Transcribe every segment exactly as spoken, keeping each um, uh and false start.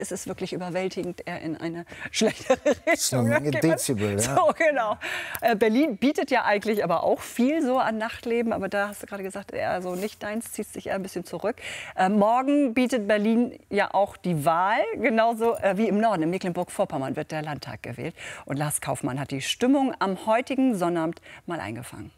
ist es wirklich überwältigend, eher in eine schlechtere Richtung. So ein Dezibel, ja. So, genau. Äh, Berlin bietet ja eigentlich aber auch viel so an Nachtleben, aber da hast du gerade gesagt, eher so nicht deins, zieht sich eher ein bisschen zurück. Äh, morgen bietet Berlin ja auch die Wahl, genauso äh, wie im Norden, in Mecklenburg-Vorpommern wird der Landtag gewählt. Und Lars Kaufmann hat die Stimmung am heutigen Sonnabend mal eingefangen.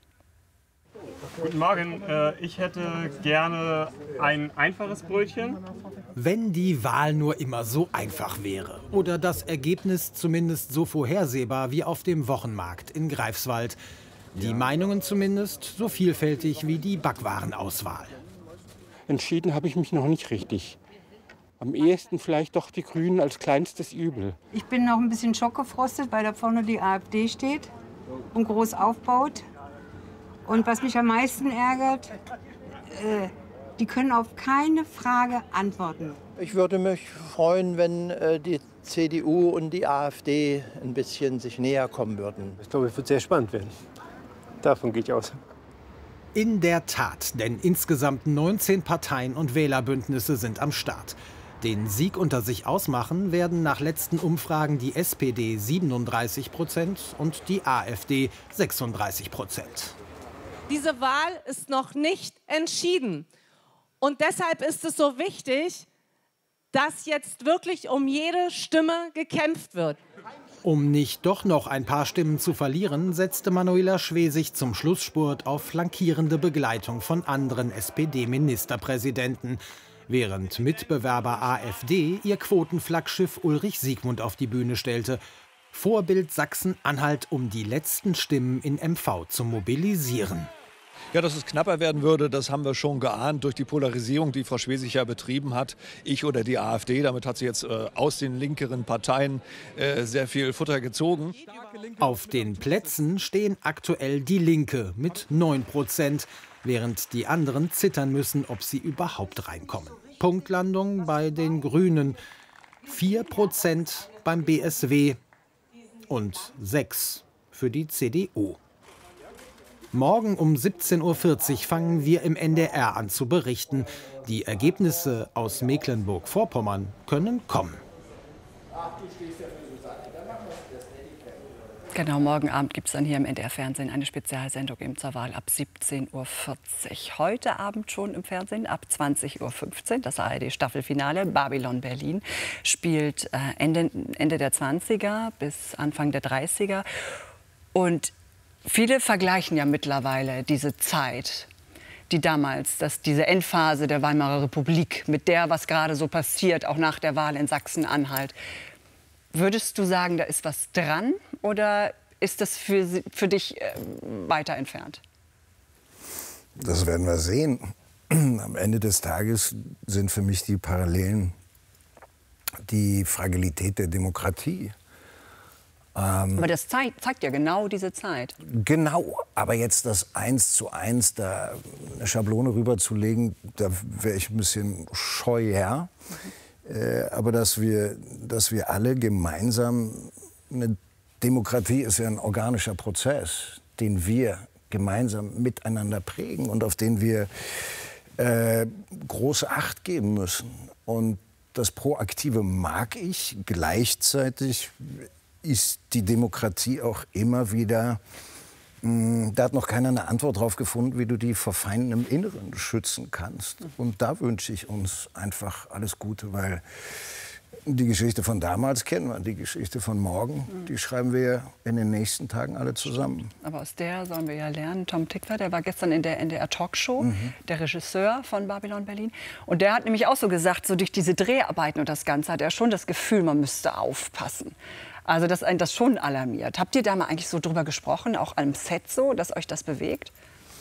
Guten Morgen, ich hätte gerne ein einfaches Brötchen. Wenn die Wahl nur immer so einfach wäre oder das Ergebnis zumindest so vorhersehbar wie auf dem Wochenmarkt in Greifswald. Die Meinungen zumindest so vielfältig wie die Backwarenauswahl. Entschieden habe ich mich noch nicht richtig. Am ehesten vielleicht doch die Grünen als kleinstes Übel. Ich bin noch ein bisschen schockgefrostet, weil da vorne die AfD steht und groß aufbaut. Und was mich am meisten ärgert, äh, die können auf keine Frage antworten. Ich würde mich freuen, wenn äh, die C D U und die AfD ein bisschen sich näher kommen würden. Ich glaube, es wird sehr spannend werden. Davon gehe ich aus. In der Tat, denn insgesamt neunzehn Parteien und Wählerbündnisse sind am Start. Den Sieg unter sich ausmachen werden nach letzten Umfragen die S P D siebenunddreißig Prozent und die AfD sechsunddreißig Prozent. Diese Wahl ist noch nicht entschieden. Und deshalb ist es so wichtig, dass jetzt wirklich um jede Stimme gekämpft wird. Um nicht doch noch ein paar Stimmen zu verlieren, setzte Manuela Schwesig zum Schlussspurt auf flankierende Begleitung von anderen S P D-Ministerpräsidenten, während Mitbewerber AfD ihr Quotenflaggschiff Ulrich Siegmund auf die Bühne stellte. Vorbild Sachsen-Anhalt, um die letzten Stimmen in M V zu mobilisieren. Ja, dass es knapper werden würde, das haben wir schon geahnt durch die Polarisierung, die Frau Schwesig ja betrieben hat. Ich oder die AfD, damit hat sie jetzt äh, aus den linkeren Parteien äh, sehr viel Futter gezogen. Auf den Plätzen stehen aktuell die Linke mit neun Prozent, während die anderen zittern müssen, ob sie überhaupt reinkommen. Punktlandung bei den Grünen, vier Prozent beim B S W und sechs für die C D U. Morgen um siebzehn Uhr vierzig fangen wir im N D R an zu berichten. Die Ergebnisse aus Mecklenburg-Vorpommern können kommen. Genau, morgen Abend gibt es dann hier im N D R-Fernsehen eine Spezialsendung eben zur Wahl ab siebzehn Uhr vierzig. Heute Abend schon im Fernsehen ab zwanzig Uhr fünfzehn, das A R D-Staffelfinale. Babylon Berlin spielt äh, Ende, Ende der zwanziger bis Anfang der dreißiger. Und viele vergleichen ja mittlerweile diese Zeit, die damals, dass diese Endphase der Weimarer Republik mit der, was gerade so passiert, auch nach der Wahl in Sachsen-Anhalt. Würdest du sagen, da ist was dran oder ist das für, für dich äh, weiter entfernt? Das werden wir sehen. Am Ende des Tages sind für mich die Parallelen die Fragilität der Demokratie. Ähm, aber das zeigt, zeigt ja genau diese Zeit. Genau, aber jetzt das eins zu eins, da eine Schablone rüberzulegen, da wäre ich ein bisschen scheu. Mhm. Äh, aber dass wir, dass wir alle gemeinsam, eine Demokratie ist ja ein organischer Prozess, den wir gemeinsam miteinander prägen und auf den wir äh, große Acht geben müssen. Und das Proaktive mag ich, gleichzeitig ist die Demokratie auch immer wieder, mh, da hat noch keiner eine Antwort drauf gefunden, wie du die vor Feinden im Inneren schützen kannst. Und da wünsche ich uns einfach alles Gute, weil die Geschichte von damals kennen wir, die Geschichte von morgen, die schreiben wir in den nächsten Tagen alle zusammen. Aber aus der sollen wir ja lernen. Tom Tykwer, der war gestern in der N D R-Talkshow, mhm. der Regisseur von Babylon Berlin. Und der hat nämlich auch so gesagt, so durch diese Dreharbeiten und das Ganze hat er schon das Gefühl, man müsste aufpassen. Also, dass einen das schon alarmiert. Habt ihr da mal eigentlich so drüber gesprochen, auch am Set so, dass euch das bewegt?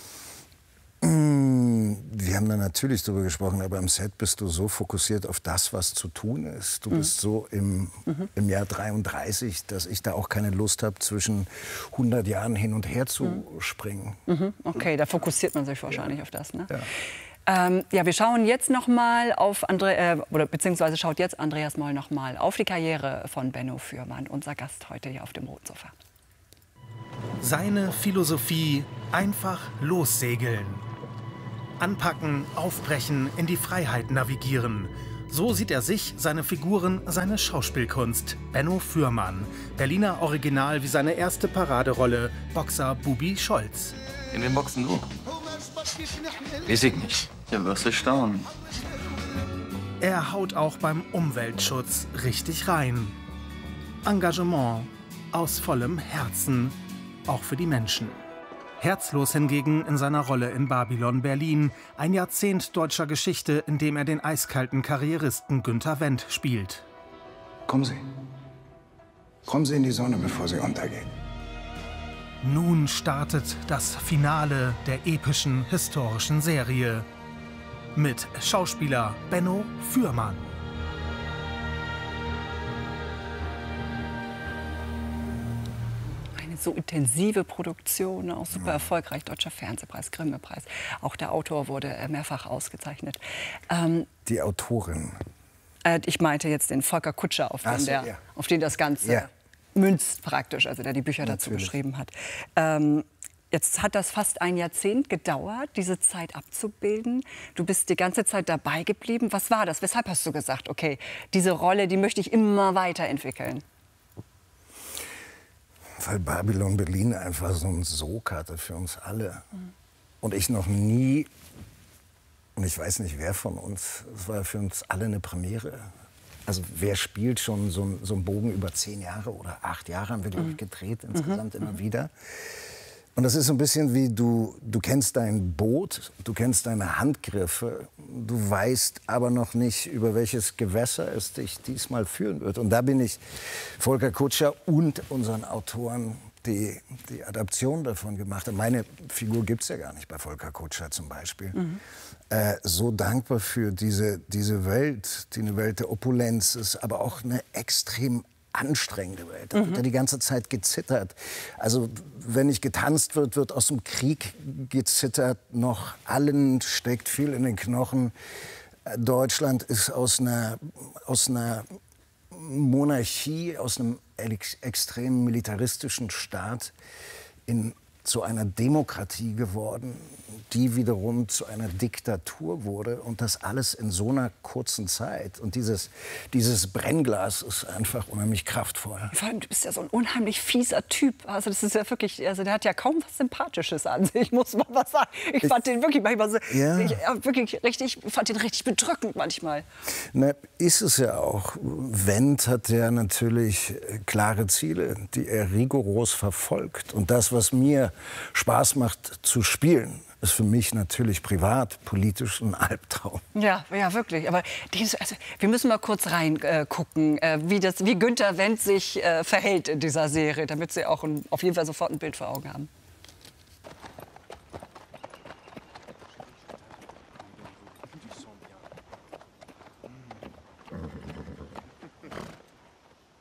Wir haben da natürlich drüber gesprochen, aber am Set bist du so fokussiert auf das, was zu tun ist. Du mhm. bist so im, mhm. im Jahr dreiunddreißig, dass ich da auch keine Lust habe, zwischen hundert Jahren hin und her zu mhm. springen. Mhm. Okay, da fokussiert man sich wahrscheinlich ja. auf das, ne? Ja. Ähm, ja, wir schauen jetzt noch mal auf Andre äh, oder beziehungsweise schaut jetzt Andreas Moll noch mal auf die Karriere von Benno Fürmann, unser Gast heute hier auf dem Roten Sofa. Seine Philosophie: einfach lossegeln. Anpacken, aufbrechen, in die Freiheit navigieren. So sieht er sich, seine Figuren, seine Schauspielkunst. Benno Fürmann. Berliner Original wie seine erste Paraderolle, Boxer Bubi Scholz. In den Boxen du? Weiß ich nicht. Ja, wirst du staunen. Er haut auch beim Umweltschutz richtig rein. Engagement aus vollem Herzen, auch für die Menschen. Herzlos hingegen in seiner Rolle in Babylon Berlin, ein Jahrzehnt deutscher Geschichte, in dem er den eiskalten Karrieristen Günter Wendt spielt. Kommen Sie. Kommen Sie in die Sonne, bevor sie untergeht. Nun startet das Finale der epischen historischen Serie mit Schauspieler Benno Fürmann. So intensive Produktion, auch super erfolgreich, Deutscher Fernsehpreis, Grimme-Preis. Auch der Autor wurde mehrfach ausgezeichnet. Ähm, die Autorin? Äh, ich meinte jetzt den Volker Kutscher, auf den, so, der, ja. auf den das Ganze ja. münzt praktisch, also der die Bücher Natürlich. dazu geschrieben hat. Ähm, Jetzt hat das fast ein Jahrzehnt gedauert, diese Zeit abzubilden. Du bist die ganze Zeit dabei geblieben. Was war das? Weshalb hast du gesagt, okay, diese Rolle, die möchte ich immer weiterentwickeln? Weil Babylon Berlin einfach so einen Sog hatte für uns alle. Mhm. Und ich noch nie, und ich weiß nicht, wer von uns, es war für uns alle eine Premiere. Also wer spielt schon so, so einen Bogen über zehn Jahre oder acht Jahre, haben wir, glaube ich, gedreht, insgesamt mhm. immer wieder. Und das ist so ein bisschen wie, du, du kennst dein Boot, du kennst deine Handgriffe, du weißt aber noch nicht, über welches Gewässer es dich diesmal führen wird. Und da bin ich Volker Kutscher und unseren Autoren, die die Adaption davon gemacht haben. Meine Figur gibt es ja gar nicht bei Volker Kutscher zum Beispiel. Mhm. Äh, so dankbar für diese, diese Welt, die eine Welt der Opulenz ist, aber auch eine extrem anstrengende Welt. Da wird ja die ganze Zeit gezittert. Also wenn nicht getanzt wird, wird aus dem Krieg gezittert. Noch allen steckt viel in den Knochen. Deutschland ist aus einer, aus einer Monarchie, aus einem ex extrem militaristischen Staat in, zu einer Demokratie geworden, die wiederum zu einer Diktatur wurde. Und das alles in so einer kurzen Zeit. Und dieses, dieses Brennglas ist einfach unheimlich kraftvoll. Vor allem, du bist ja so ein unheimlich fieser Typ. Also das ist ja wirklich, also der hat ja kaum was Sympathisches an sich, muss man was sagen. Ich, ich fand den wirklich manchmal so, ja. ich, wirklich richtig, fand den richtig bedrückend manchmal. Na, ist es ja auch. Wendt hat ja natürlich klare Ziele, die er rigoros verfolgt. Und das, was mir Spaß macht zu spielen, ist für mich natürlich privat, politisch ein Albtraum. Ja, ja, wirklich. Aber die, also, wir müssen mal kurz reingucken, äh, wie, das, wie Günter Wendt sich äh, verhält in dieser Serie, damit Sie auch ein, auf jeden Fall sofort ein Bild vor Augen haben.